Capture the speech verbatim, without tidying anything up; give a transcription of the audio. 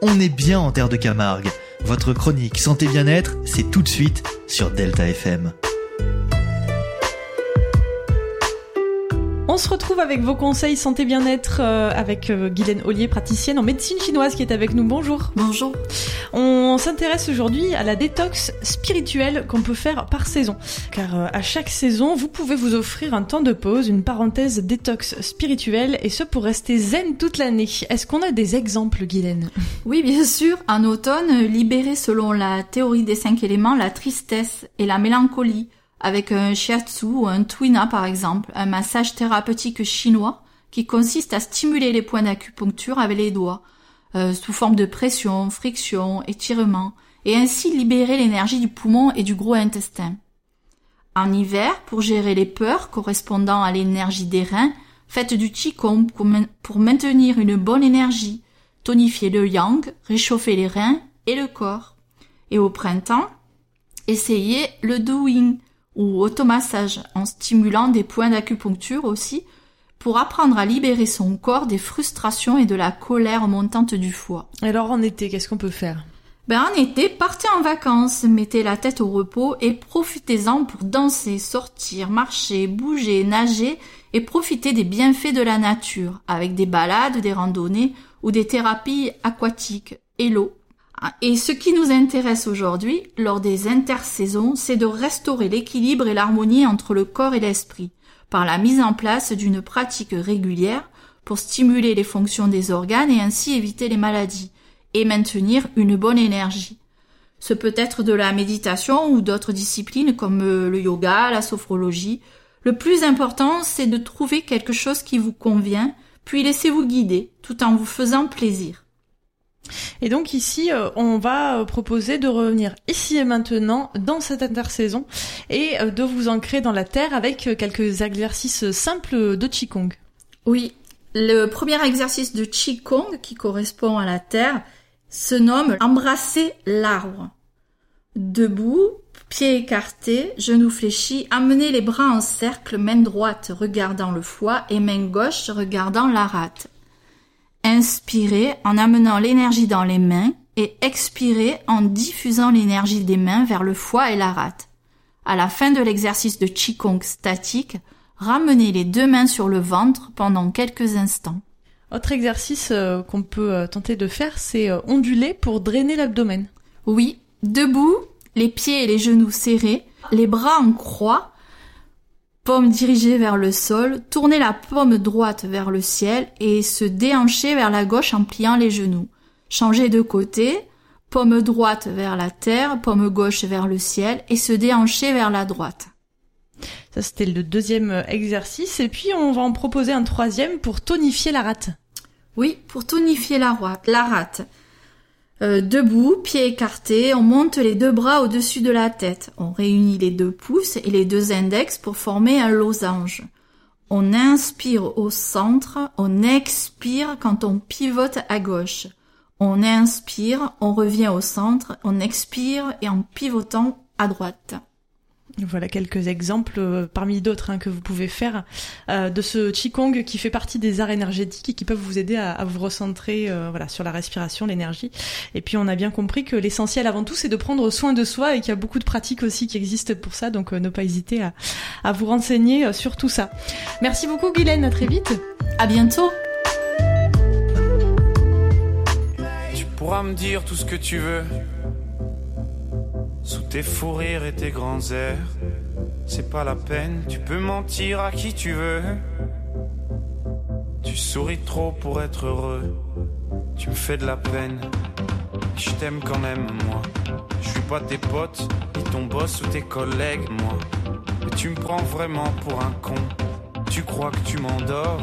On est bien en terre de Camargue. Votre chronique Santé Bien-être, c'est tout de suite sur Delta F M. On se retrouve avec vos conseils santé bien-être euh, avec euh, Guylaine Ollier, praticienne en médecine chinoise qui est avec nous. Bonjour. Bonjour. On s'intéresse aujourd'hui à la détox spirituelle qu'on peut faire par saison. Car euh, à chaque saison, vous pouvez vous offrir un temps de pause, une parenthèse détox spirituelle, et ce pour rester zen toute l'année. Est-ce qu'on a des exemples, Guylaine ? Oui, bien sûr. En automne, libérer selon la théorie des cinq éléments la tristesse et la mélancolie, avec un shiatsu ou un tuina par exemple, un massage thérapeutique chinois qui consiste à stimuler les points d'acupuncture avec les doigts, euh, sous forme de pression, friction, étirement, et ainsi libérer l'énergie du poumon et du gros intestin. En hiver, pour gérer les peurs correspondant à l'énergie des reins, faites du qigong pour maintenir une bonne énergie, tonifier le yang, réchauffer les reins et le corps. Et au printemps, essayez le doing, ou automassage, en stimulant des points d'acupuncture aussi, pour apprendre à libérer son corps des frustrations et de la colère montante du foie. Alors en été, qu'est-ce qu'on peut faire ? Ben en été, partez en vacances, mettez la tête au repos et profitez-en pour danser, sortir, marcher, bouger, nager et profiter des bienfaits de la nature, avec des balades, des randonnées ou des thérapies aquatiques et l'eau. Et ce qui nous intéresse aujourd'hui, lors des intersaisons, c'est de restaurer l'équilibre et l'harmonie entre le corps et l'esprit, par la mise en place d'une pratique régulière pour stimuler les fonctions des organes et ainsi éviter les maladies, et maintenir une bonne énergie. Ce peut être de la méditation ou d'autres disciplines comme le yoga, la sophrologie. Le plus important, c'est de trouver quelque chose qui vous convient, puis laissez-vous guider, tout en vous faisant plaisir. Et donc ici, euh, on va euh, proposer de revenir ici et maintenant dans cette intersaison et euh, de vous ancrer dans la terre avec euh, quelques exercices simples de Qigong. Oui, le premier exercice de Qigong qui correspond à la terre se nomme « Embrasser l'arbre ». Debout, pieds écartés, genoux fléchis, amenez les bras en cercle, main droite regardant le foie et main gauche regardant la rate. Inspirez en amenant l'énergie dans les mains et expirez en diffusant l'énergie des mains vers le foie et la rate. À la fin de l'exercice de Qigong statique, ramenez les deux mains sur le ventre pendant quelques instants. Autre exercice euh, qu'on peut euh, tenter de faire, c'est euh, onduler pour drainer l'abdomen. Oui, debout, les pieds et les genoux serrés, les bras en croix, paume dirigée vers le sol, tournez la paume droite vers le ciel et se déhancher vers la gauche en pliant les genoux. Changez de côté, paume droite vers la terre, paume gauche vers le ciel et se déhancher vers la droite. Ça, c'était le deuxième exercice. Et puis, on va en proposer un troisième pour tonifier la rate. Oui, pour tonifier la, roi- la rate. Euh, debout, pieds écartés, on monte les deux bras au-dessus de la tête. On réunit les deux pouces et les deux index pour former un losange. On inspire au centre, on expire quand on pivote à gauche. On inspire, on revient au centre, on expire et en pivotant à droite. Voilà quelques exemples euh, parmi d'autres hein, que vous pouvez faire euh, de ce Qigong qui fait partie des arts énergétiques et qui peuvent vous aider à, à vous recentrer euh, voilà, sur la respiration, l'énergie. Et puis on a bien compris que l'essentiel avant tout c'est de prendre soin de soi et qu'il y a beaucoup de pratiques aussi qui existent pour ça, donc euh, ne pas hésiter à, à vous renseigner euh, sur tout ça. Merci beaucoup Guylaine, à très vite. À bientôt. Tu pourras me dire tout ce que tu veux. Sous tes fous rires et tes grands airs, c'est pas la peine, tu peux mentir à qui tu veux. Tu souris trop pour être heureux, tu me fais de la peine. Je t'aime quand même moi, je suis pas tes potes, ni ton boss ou tes collègues moi. Mais tu me prends vraiment pour un con, tu crois que tu m'endors,